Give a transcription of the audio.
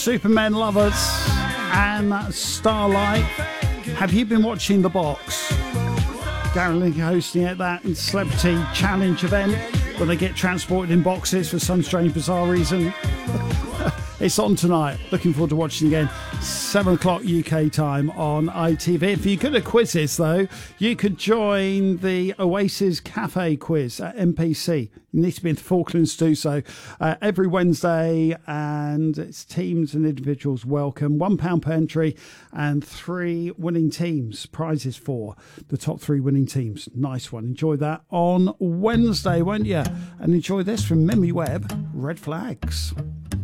Supermen Lovers and Starlight. Have you been watching The Box? Gary Link hosting it, that celebrity challenge event where they get transported in boxes for some strange, bizarre reason. It's on tonight. Looking forward to watching again. 7 o'clock UK time on ITV. If you're good at quizzes, though, you could join the Oasis Cafe quiz at MPC. You need to be in the Falklands to do so. Every Wednesday, and it's teams and individuals welcome. £1 per entry and 3 winning teams. Prizes for the top 3 winning teams. Nice one. Enjoy that on Wednesday, won't you? And enjoy this from Mimi Webb, Red Flags.